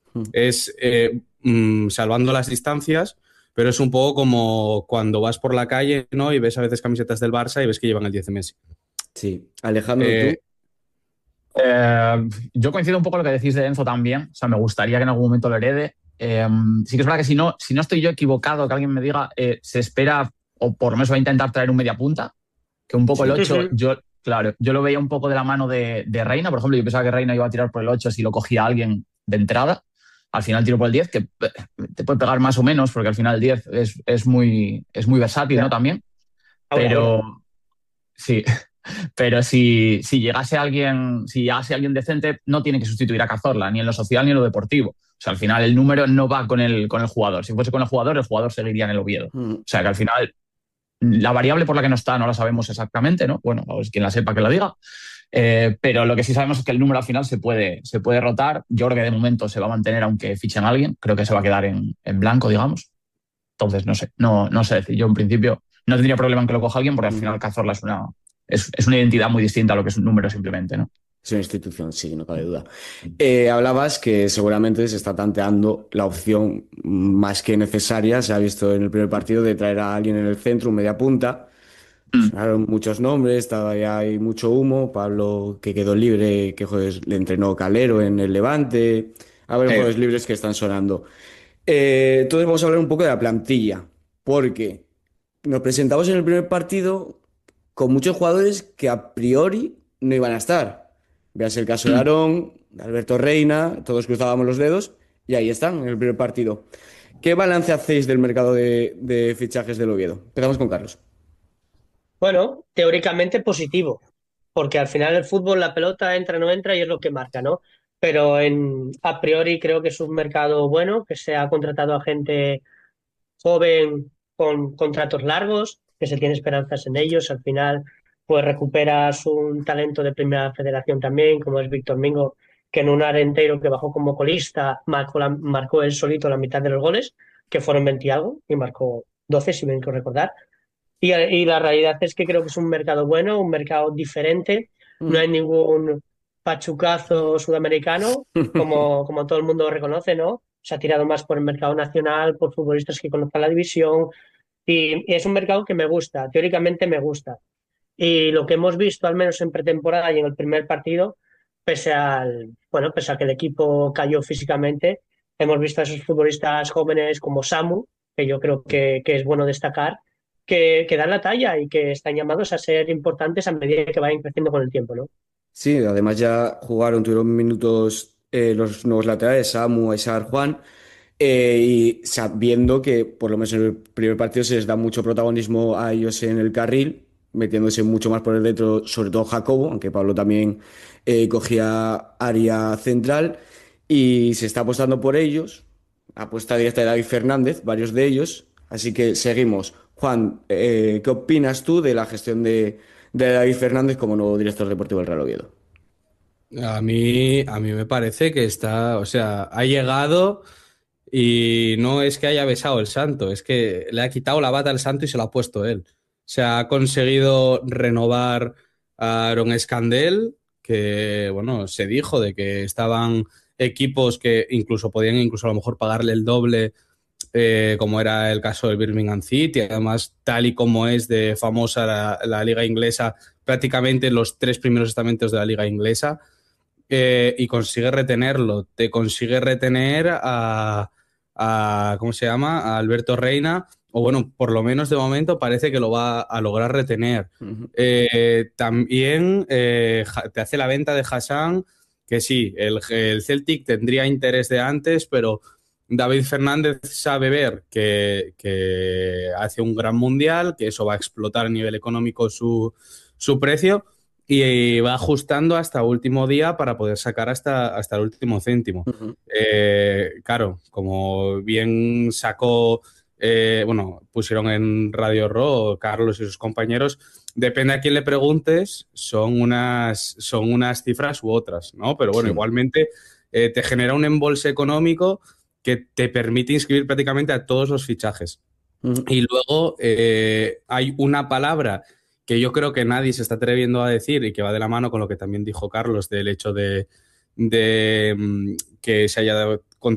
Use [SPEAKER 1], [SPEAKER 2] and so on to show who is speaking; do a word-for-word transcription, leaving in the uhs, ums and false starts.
[SPEAKER 1] Mm.
[SPEAKER 2] es eh, mm, salvando las distancias, pero es un poco como cuando vas por la calle, ¿no? Y ves a veces camisetas del Barça y ves que llevan el diez de Messi.
[SPEAKER 1] Sí. Alejandro,
[SPEAKER 2] Eh,
[SPEAKER 1] ¿tú?
[SPEAKER 3] Eh, yo coincido un poco con lo que decís de Enzo también. O sea, me gustaría que en algún momento lo herede. Eh, sí que es verdad que si no, si no estoy yo equivocado, que alguien me diga, eh, se espera, o por lo menos va a intentar traer un media punta, que un poco el
[SPEAKER 1] Sí.
[SPEAKER 3] ocho
[SPEAKER 4] Ujú.
[SPEAKER 3] yo, claro, yo lo veía un poco de la mano de, de Reina. Por ejemplo, yo pensaba que Reina iba a tirar por el ocho si lo cogía alguien de entrada. Al final tiro por el diez, que eh, te puede pegar más o menos, porque al final el diez es, es muy, es muy versátil, ¿no?
[SPEAKER 4] Ya.
[SPEAKER 3] También.
[SPEAKER 4] Ahora, ahora.
[SPEAKER 3] Pero sí, pero si, si llegase alguien, si llegase alguien decente, no tiene que sustituir a Cazorla, ni en lo social ni en lo deportivo. O sea, al final el número no va con el, con el jugador. Si fuese con el jugador, el jugador seguiría en el Oviedo.
[SPEAKER 1] Mm.
[SPEAKER 3] O sea, que al final la variable por la que no está no la sabemos exactamente, ¿no? Bueno, pues quien la sepa que la diga. Eh, pero lo que sí sabemos es que el número al final se puede, se puede rotar. Yo creo que de momento se va a mantener aunque fichen a alguien. Creo que se va a quedar en, en blanco, digamos. Entonces, no sé, no, no sé decir. Yo en principio no tendría problema en que lo coja alguien porque al
[SPEAKER 1] Mm.
[SPEAKER 3] final Cazorla es una, es, es una identidad muy distinta a lo que es un número simplemente, ¿no?
[SPEAKER 1] Es una institución, sí, no cabe duda. Eh, hablabas que seguramente se está tanteando la opción más que necesaria, se ha visto en el primer partido, de traer a alguien en el centro, un media punta.
[SPEAKER 3] Mm.
[SPEAKER 1] Sonaron muchos nombres, todavía hay mucho humo. Pablo, que quedó libre, que jueves le entrenó Calero en el Levante. A ver,
[SPEAKER 3] Eh,
[SPEAKER 1] jueves libres que están sonando. Eh, entonces vamos a hablar un poco de la plantilla, porque nos presentamos en el primer partido con muchos jugadores que a priori no iban a estar. Veas el caso de
[SPEAKER 3] mm.
[SPEAKER 1] Aarón, de Alberto Reina, todos cruzábamos los dedos y ahí están, en el primer partido. ¿Qué balance hacéis del mercado de, de fichajes del Oviedo? Empezamos con Carlos.
[SPEAKER 4] Bueno, teóricamente positivo, porque al final el fútbol, la pelota entra, no entra y es lo que marca, ¿no? Pero en, a priori creo que es un mercado bueno, que se ha contratado a gente joven con contratos largos, que se tiene esperanzas en ellos. Al final, pues recuperas un talento de primera federación también, como es Víctor Mingo, que en un Arenteiro que bajó como colista, marcó, la- marcó él solito la mitad de los goles, que fueron veinte y algo, y marcó doce si me quiero recordar. Y, y la realidad es que creo que es un mercado bueno, un mercado diferente. No hay
[SPEAKER 1] Mm.
[SPEAKER 4] ningún pachucazo sudamericano, como, como todo el mundo reconoce, ¿no? Se ha tirado más por el mercado nacional, por futbolistas que conozcan la división. Y, y es un mercado que me gusta, teóricamente me gusta. Y lo que hemos visto, al menos en pretemporada y en el primer partido, pese al, bueno, pese a que el equipo cayó físicamente, hemos visto a esos futbolistas jóvenes como Samu, que yo creo que, que es bueno destacar, que, que dan la talla y que están llamados a ser importantes a medida que vayan creciendo con el tiempo, ¿no?
[SPEAKER 1] Sí, además ya jugaron, tuvieron minutos eh, los nuevos laterales, Samu, Aizar, Juan, eh, y sabiendo que por lo menos en el primer partido se les da mucho protagonismo a ellos en el carril, metiéndose mucho más por el dentro, sobre todo Jacobo, aunque Pablo también eh, cogía área central, y se está apostando por ellos, apuesta directa de David Fernández, varios de ellos, así que seguimos. Juan, eh, ¿qué opinas tú de la gestión de de David Fernández como nuevo director deportivo del Real Oviedo?
[SPEAKER 2] a mí, a mí me parece que está, o sea, ha llegado y no es que haya besado el santo, es que le ha quitado la bata al santo y se la ha puesto él. O sea, ha conseguido renovar a Aaron Escandel, que, bueno, se dijo de que estaban equipos que incluso podían incluso a lo mejor pagarle el doble, eh, como era el caso del Birmingham City. Además, tal y como es de famosa la, la liga inglesa, prácticamente los tres primeros estamentos de la liga inglesa, eh, y consigue retenerlo. Te consigue retener a, a, ¿cómo se llama? A Alberto Reina, o bueno, por lo menos de momento parece que lo va a lograr retener.
[SPEAKER 1] Ujú.
[SPEAKER 2] Eh, también eh, te hace la venta de Hassan, que sí, el, el Celtic tendría interés de antes, pero David Fernández sabe ver que, que hace un gran mundial, que eso va a explotar a nivel económico su, su precio, y va ajustando hasta último día para poder sacar hasta, hasta el último céntimo.
[SPEAKER 1] Ujú.
[SPEAKER 2] Eh, claro, como bien sacó, eh, bueno, pusieron en Radio Ro Carlos y sus compañeros, depende a quién le preguntes, son unas, son unas cifras u otras, ¿no? Pero bueno,
[SPEAKER 1] Sí.
[SPEAKER 2] igualmente eh, te genera un embolse económico que te permite inscribir prácticamente a todos los fichajes.
[SPEAKER 1] Ujú.
[SPEAKER 2] Y luego eh, hay una palabra que yo creo que nadie se está atreviendo a decir y que va de la mano con lo que también dijo Carlos del hecho de, de mm, que se haya